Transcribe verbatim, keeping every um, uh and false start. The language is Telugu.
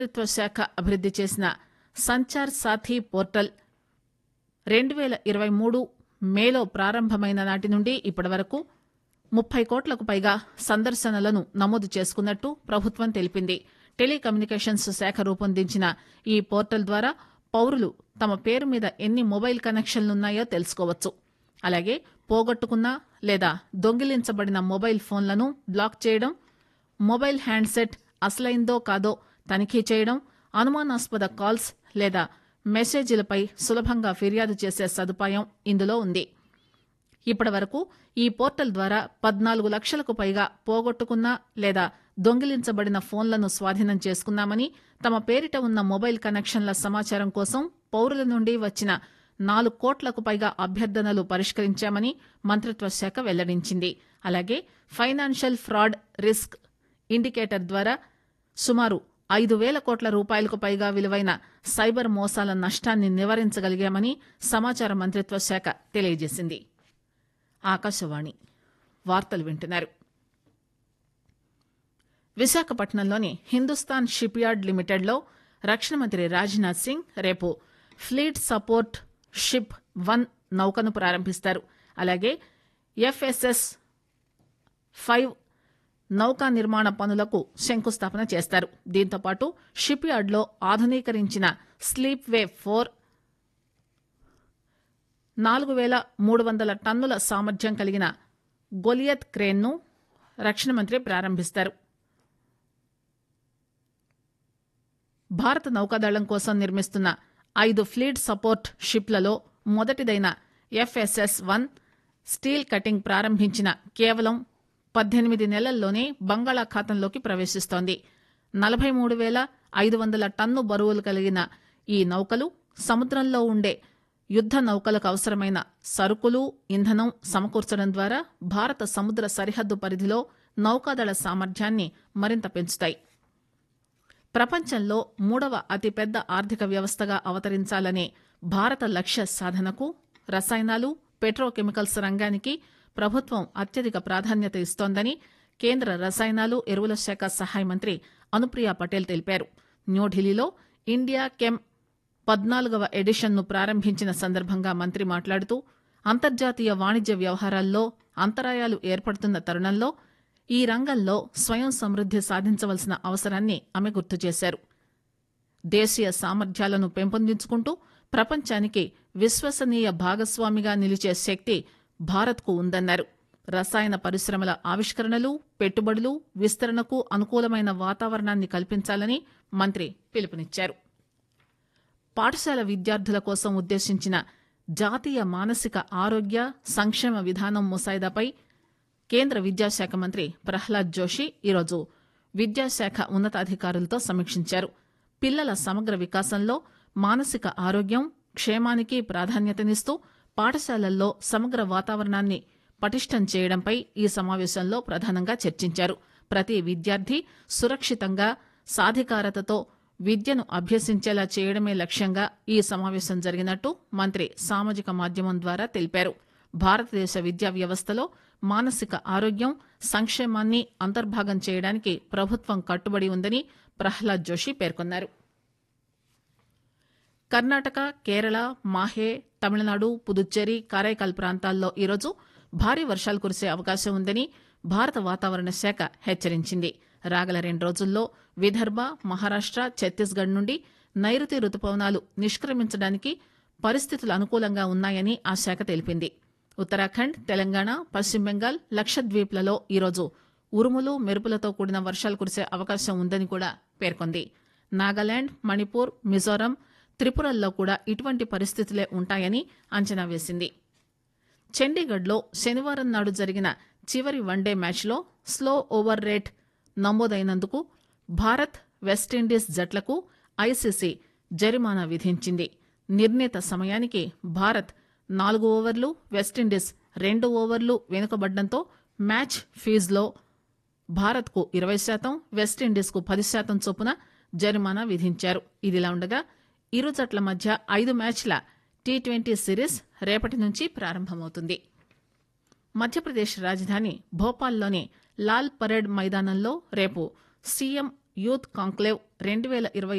మంత్రిత్వ శాఖ అభివృద్ది చేసిన సంచార్ సాథీ పోర్టల్ రెండు పేల ఇరవై మూడు మేలో ప్రారంభమైన నాటి నుండి ఇప్పటి వరకు ముప్పై కోట్లకు పైగా సందర్శనలను నమోదు చేసుకున్నట్టు ప్రభుత్వం తెలిపింది. టెలికమ్యూనికేషన్స్ శాఖ రూపొందించిన ఈ పోర్టల్ ద్వారా పౌరులు తమ పేరు మీద ఎన్ని మొబైల్ కనెక్షన్లున్నాయో తెలుసుకోవచ్చు. అలాగే పోగొట్టుకున్న లేదా దొంగిలించబడిన మొబైల్ ఫోన్లను బ్లాక్ చేయడం, మొబైల్ హ్యాండ్సెట్ అసలైందో కాదో తనిఖీ చేయడం, అనుమానాస్పద కాల్స్ లేదా మెసేజీలపై సులభంగా ఫిర్యాదు చేసే సదుపాయం ఇందులో ఉంది. ఇప్పటి వరకు ఈ పోర్టల్ ద్వారా పద్నాలుగు లక్షలకు పైగా పోగొట్టుకున్న లేదా దొంగిలించబడిన ఫోన్లను స్వాధీనం చేసుకున్నామని, తమ పేరిట ఉన్న మొబైల్ కనెక్షన్ల సమాచారం కోసం పౌరుల నుండి వచ్చిన నాలుగు కోట్లకు పైగా అభ్యర్థనలు పరిష్కరించామని మంత్రిత్వ శాఖ వెల్లడించింది. అలాగే ఫైనాన్షియల్ ఫ్రాడ్ రిస్క్ ఇండికేటర్ ద్వారా సుమారు ఐదు వేల కోట్ల రూపాయలకు పైగా విలువైన సైబర్ మోసాల నష్టాన్ని నివారించగలిగామని సమాచార మంత్రిత్వ శాఖ తెలియజేసింది. ఆకాశవాణి వార్తలు వింటున్నారు. విశాఖపట్నంలోని హిందుస్థాన్ షిప్ యార్డ్ లిమిటెడ్లో రక్షణ మంత్రి రాజ్నాథ్ సింగ్ రేపు ఫ్లీట్ సపోర్ట్ షిప్ వన్ నౌకను ప్రారంభిస్తారు. అలాగే ఎఫ్ఎస్ఎస్ ఫైవ్ నౌకా నిర్మాణ పనులకు శంకుస్థాపన చేస్తారు. దీంతోపాటు షిప్ యార్డ్లో ఆధునీకరించిన స్లీప్ వే ఫోర్ నాలుగు వేల మూడు వందల టన్నుల సామర్థ్యం కలిగిన గొలియత్ క్రేన్ను రక్షణ మంత్రి ప్రారంభిస్తారు. భారత నౌకాదళం కోసం నిర్మిస్తున్న ఐదు fleet support షిప్లలో మొదటిదైన FSS one steel cutting ప్రారంభించిన కేవలం పద్దెనిమిది నెలల్లోనే బంగాళాఖాతంలోకి ప్రవేశిస్తోంది. నలభై మూడు వేల ఐదు వందల టన్ను బరువులు కలిగిన ఈ నౌకలు సముద్రంలో ఉండే యుద్ద నౌకలకు అవసరమైన సరుకులు, ఇంధనం సమకూర్చడం ద్వారా భారత సముద్ర సరిహద్దు పరిధిలో నౌకాదళ సామర్థ్యాన్ని మరింత పెంచుతాయి. ప్రపంచంలో మూడవ అతిపెద్ద ఆర్థిక వ్యవస్థగా అవతరించాలనే భారత లక్ష్య సాధనకు రసాయనాలు, పెట్రోకెమికల్స్ రంగానికి ప్రభుత్వం అత్యధిక ప్రాధాన్యత ఇస్తోందని కేంద్ర రసాయనాలు, ఎరువుల శాఖ సహాయ మంత్రి అనుప్రియ పటేల్ తెలిపారు. న్యూఢిల్లీలో ఇండియా కెమ్ పద్నాలుగవ ఎడిషన్ను ప్రారంభించిన సందర్భంగా మంత్రి మాట్లాడుతూ, అంతర్జాతీయ వాణిజ్య వ్యవహారాల్లో అంతరాయాలు ఏర్పడుతున్న తరుణంలో ఈ రంగంలో స్వయం సమృద్ది సాధించవలసిన అవసరాన్ని ఆమె గుర్తు చేశారు. దేశీయ సామర్థ్యాలను పెంపొందించుకుంటూ ప్రపంచానికి విశ్వసనీయ భాగస్వామిగా నిలిచే శక్తి భారత్కు ఉందన్నారు. రసాయన పరిశ్రమల ఆవిష్కరణలు, పెట్టుబడులు, విస్తరణకు అనుకూలమైన వాతావరణాన్ని కల్పించాలని మంత్రి పిలుపునిచ్చారు. పాఠశాల విద్యార్థుల కోసం ఉద్దేశించిన జాతీయ మానసిక ఆరోగ్య సంక్షేమ విధానం ముసాయిదాపై కేంద్ర విద్యాశాఖ మంత్రి ప్రహ్లాద్ జోషి ఈరోజు విద్యాశాఖ ఉన్నతాధికారులతో సమీక్షించారు. పిల్లల సమగ్ర వికాసంలో మానసిక ఆరోగ్యం, క్షేమానికి ప్రాధాన్యతనిస్తూ పాఠశాలల్లో సమగ్ర వాతావరణాన్ని పటిష్టం చేయడంపై ఈ సమావేశంలో ప్రధానంగా చర్చించారు. ప్రతి విద్యార్థి సురక్షితంగా, సాధికారతతో విద్యను అభ్యసించేలా చేయడమే లక్ష్యంగా ఈ సమావేశం జరిగినట్టు మంత్రి సామాజిక మాధ్యమం ద్వారా తెలిపారు. భారతదేశ విద్యా వ్యవస్థలో మానసిక ఆరోగ్యం, సంక్షేమాన్ని అంతర్భాగం చేయడానికి ప్రభుత్వం కట్టుబడి ఉందని ప్రహ్లాద్ జోషి పేర్కొన్నారు. కర్ణాటక, కేరళ, మాహే, తమిళనాడు, పుదుచ్చేరి, కారైకాల్ ప్రాంతాల్లో ఈరోజు భారీ వర్షాలు కురిసే అవకాశం ఉందని భారత వాతావరణ శాఖ హెచ్చరించింది. రాగల రెండు రోజుల్లో విదర్భ, మహారాష్ట, ఛత్తీస్గఢ్ నుండి నైరుతి రుతుపవనాలు నిష్క్రమించడానికి పరిస్థితులు అనుకూలంగా ఉన్నాయని ఆ శాఖ తెలిపింది. ఉత్తరాఖండ్, తెలంగాణ, పశ్చిమ బెంగాల్, లక్షద్వీప్లలో ఈరోజు ఉరుములు, మెరుపులతో కూడిన వర్షాలు కురిసే అవకాశం ఉందని కూడా పేర్కొంది. నాగాలాండ్, మణిపూర్, మిజోరాం, త్రిపురల్లో కూడా ఇటువంటి పరిస్థితులే ఉంటాయని అంచనా వేసింది. చండీగఢ్లో శనివారం నాడు జరిగిన చివరి వన్డే మ్యాచ్లో slow over rate నమోదైనందుకు Bharat, West Indies జట్లకు ICC జరిమానా విధించింది. నిర్ణీత సమయానికి భారత్ నాలుగు ఓవర్లు, వెస్టిండీస్ రెండు ఓవర్లు వెనుకబడ్డంతో మ్యాచ్ ఫీజులో భారత్కు ఇరవై శాతం, వెస్టిండీస్కు పది శాతం చొప్పున జరిమానా విధించారు. ఇదిలా ఉండగా ఇరు జట్ల మధ్య ఐదు మ్యాచ్ల టీ ట్వంటీ సిరీస్ రేపటి నుంచి ప్రారంభమవుతుంది. మధ్యప్రదేశ్ రాజధాని భోపాల్లోని లాల్ పరేడ్ మైదానంలో రేపు సీఎం యూత్ కాంక్లేవ్ రెండు పేల ఇరవై